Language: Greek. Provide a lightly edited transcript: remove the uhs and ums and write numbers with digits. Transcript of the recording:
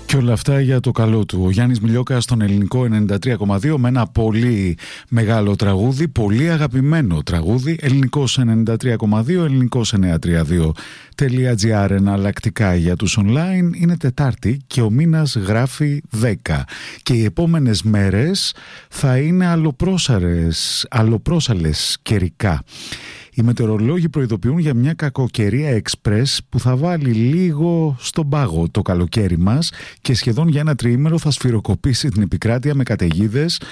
Και όλα αυτά για το καλό του. Ο Γιάννης Μιλιόκας στον ελληνικό 93,2 με ένα πολύ μεγάλο τραγούδι, πολύ αγαπημένο τραγούδι, ελληνικός 93,2, ελληνικός 932.gr, εναλλακτικά για τους online. Είναι Τετάρτη και ο μήνας γράφει 10 και οι επόμενες μέρες θα είναι αλλοπρόσαλες καιρικά. Οι μετεωρολόγοι προειδοποιούν για μια κακοκαιρία εξπρές που θα βάλει λίγο στον πάγο το καλοκαίρι μας και σχεδόν για ένα τριήμερο θα σφυροκοπήσει την επικράτεια με καταιγίδες,